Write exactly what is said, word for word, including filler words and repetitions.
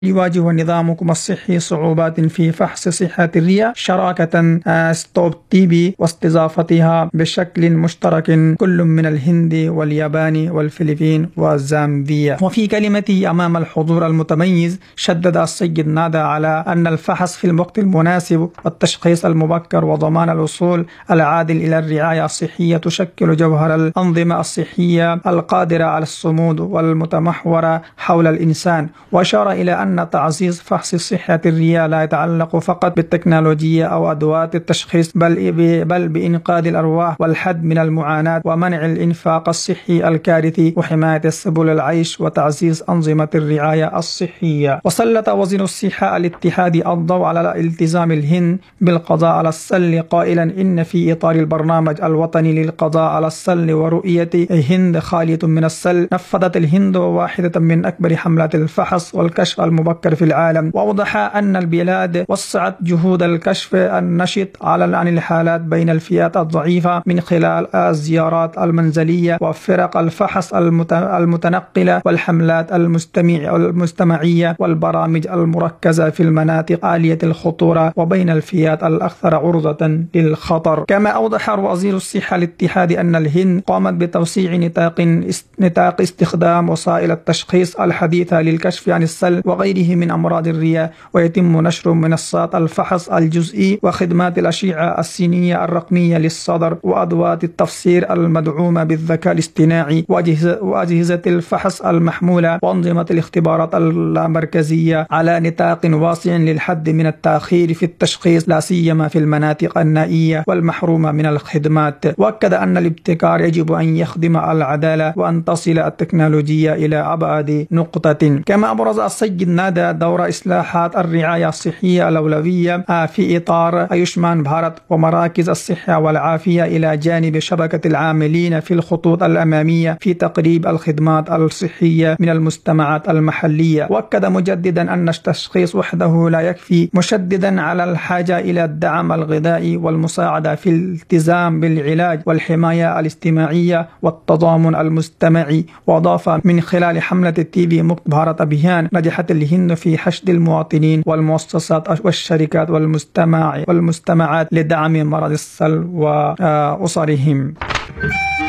يواجه نظامكم الصحي صعوبات في فحص صحة الرئة شراكة ستوب تي بي واستضافتها بشكل مشترك كل من الهند واليابان والفلبين وزامبيا. وفي كلمته أمام الحضور المتميز شدد السيد نادا على أن الفحص في الوقت المناسب والتشخيص المبكر وضمان الوصول العادل إلى الرعاية الصحية تشكل جوهر الأنظمة الصحية القادرة على الصمود والمتمحورة حول الإنسان. وأشار إلى أن أن تعزيز فحص صحة الرئة لا يتعلق فقط بالتكنولوجيا أو أدوات التشخيص بل بل بإنقاذ الأرواح والحد من المعاناة ومنع الإنفاق الصحي الكارثي وحماية سبل العيش وتعزيز أنظمة الرعاية الصحية. وسلط وزير الصحة الاتحادي الضوء على التزام الهند بالقضاء على السل قائلا إن في إطار البرنامج الوطني للقضاء على السل ورؤية هند خالية من السل نفذت الهند واحدة من أكبر حملات الفحص والكشف المبكر في العالم. وأوضح أن البلاد وسعت جهود الكشف النشط على عن الحالات بين الفئات الضعيفة من خلال الزيارات المنزلية وفرق الفحص المتنقلة والحملات المجتمعية والبرامج المركزة في المناطق عالية الخطورة وبين الفئات الأكثر عرضة للخطر. كما أوضح وزير الصحة الاتحادي أن الهند قامت بتوسيع نطاق نطاق استخدام وسائل التشخيص الحديثة للكشف عن السل وغيره من أمراض الرئة، ويتم نشر منصات الفحص الجزئي وخدمات الأشعة السينية الرقمية للصدر وأدوات التفسير المدعومة بالذكاء الاصطناعي وأجهزة الفحص المحمولة وأنظمة الاختبارات المركزية على نطاق واسع للحد من التأخير في التشخيص لا سيما في المناطق النائية والمحرومة من الخدمات. وأكد أن الابتكار يجب أن يخدم العدالة وأن تصل التكنولوجيا إلى أبعد نقطة. كما أبرز السيد نادا دور إصلاحات الرعاية الصحية الأولوية في إطار آيوشمان بهارت ومراكز الصحة والعافية إلى جانب شبكة العاملين في الخطوط الأمامية في تقريب الخدمات الصحية من المجتمعات المحلية. وأكد مجددا أن التشخيص وحده لا يكفي، مشددا على الحاجة إلى الدعم الغذائي والمساعدة في الالتزام بالعلاج والحماية الاجتماعية والتضامن المجتمعي. وأضاف من خلال حملة التي بي مكت بهارت أبيان نجحت الهند في حشد المواطنين والمؤسسات والشركات والمجتمع والمجتمعات لدعم مرض السل وأسرهم.